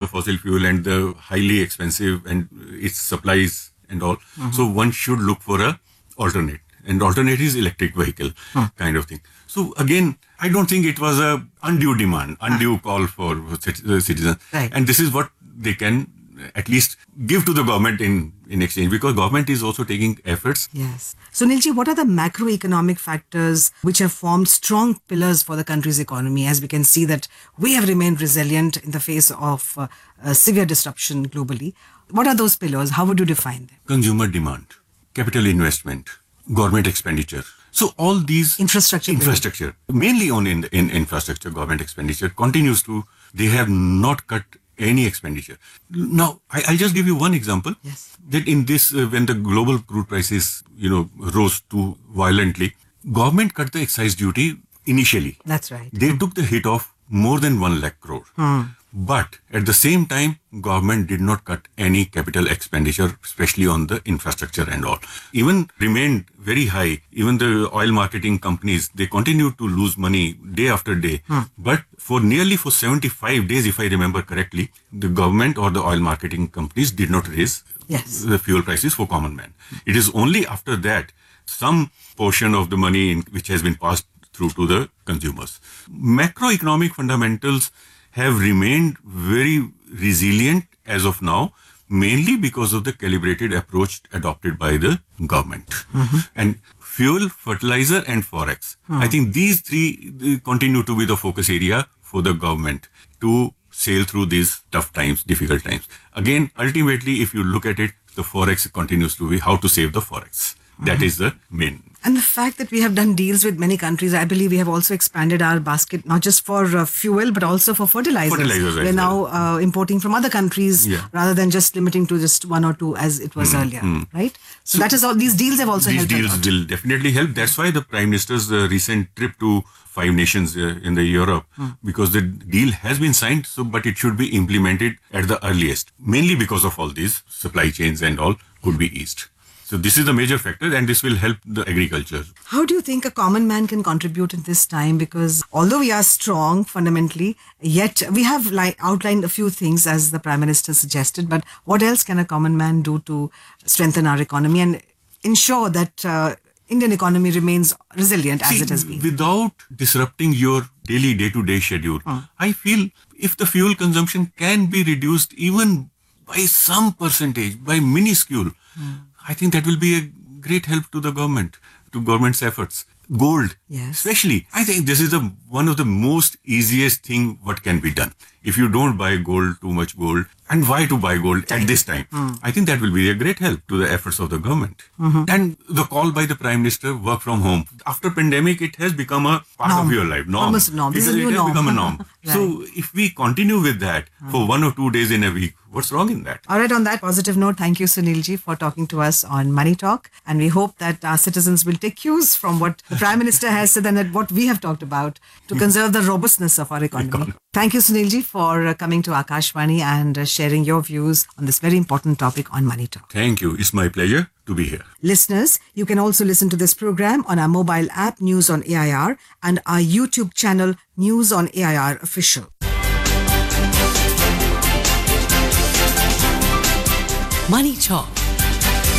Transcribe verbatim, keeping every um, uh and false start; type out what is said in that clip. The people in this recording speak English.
fossil fuel and the highly expensive and its supplies and all. Mm-hmm. So one should look for a alternate. And alternate is electric vehicle huh. kind of thing. So again, I don't think it was a undue demand, undue huh. call for citizens. Right. And this is what they can at least give to the government in, in exchange, because government is also taking efforts. Yes. So Sunilji, what are the macroeconomic factors which have formed strong pillars for the country's economy? As we can see that we have remained resilient in the face of uh, uh, severe disruption globally. What are those pillars? How would you define them? Consumer demand, capital investment, government expenditure. So all these infrastructure, infrastructure mainly on in, in infrastructure, government expenditure continues to, they have not cut any expenditure. Now, I, I'll just give you one example. Yes. That in this, uh, when the global crude prices, you know, rose too violently, government cut the excise duty initially. That's right. They hmm. took the hit of more than one lakh crore. Hmm. But at the same time, government did not cut any capital expenditure, especially on the infrastructure and all. Even remained very high. Even the oil marketing companies, they continued to lose money day after day. Hmm. But for nearly for seventy-five days, if I remember correctly, the government or the oil marketing companies did not raise yes. the fuel prices for common man. It is only after that, some portion of the money in, which has been passed through to the consumers. Macroeconomic fundamentals have remained very resilient as of now, mainly because of the calibrated approach adopted by the government. Mm-hmm. And fuel, fertilizer and forex. Mm. I think these three continue to be the focus area for the government to sail through these tough times, difficult times. Again, ultimately, if you look at it, the forex continues to be how to save the forex. Mm-hmm. That is the main. And the fact that we have done deals with many countries, I believe we have also expanded our basket, not just for uh, fuel, but also for fertilizers. Fertilizers We're now uh, importing from other countries yeah. rather than just limiting to just one or two as it was mm, earlier, mm. right? So, so that is all. These deals have also these helped. These deals will definitely help. That's why the Prime Minister's uh, recent trip to five nations uh, in the Europe, mm. because the deal has been signed, so but it should be implemented at the earliest. Mainly because of all these supply chains and all could be eased. So this is the major factor, and this will help the agriculture. How do you think a common man can contribute in this time? Because although we are strong fundamentally, yet we have like outlined a few things as the Prime Minister suggested. But what else can a common man do to strengthen our economy and ensure that uh, Indian economy remains resilient as See, it has been? Without disrupting your daily day-to-day schedule, hmm. I feel if the fuel consumption can be reduced even by some percentage, by minuscule, hmm. I think that will be a great help to the government, to government's efforts. Gold, yes. especially. I think this is the one of the most easiest thing what can be done. If you don't buy gold, too much gold, and why to buy gold time. at this time? Mm. I think that will be a great help to the efforts of the government. Mm-hmm. And the call by the Prime Minister, work from home. After pandemic, it has become a part norm. of your life. Norm. Almost norm. This it, is a it new has norm. become a norm. Right. So if we continue with that mm. for one or two days in a week, what's wrong in that? All right, on that positive note, thank you, Sunilji, for talking to us on Money Talk. And we hope that our citizens will take cues from what the Prime Minister has said and that what we have talked about to conserve the robustness of our economy. Econ- Thank you, Sunilji, for uh, coming to Akashvani and uh, sharing your views on this very important topic on Money Talk. Thank you. It's my pleasure to be here. Listeners, you can also listen to this program on our mobile app News on A I R and our YouTube channel News on A I R Official. Money Talk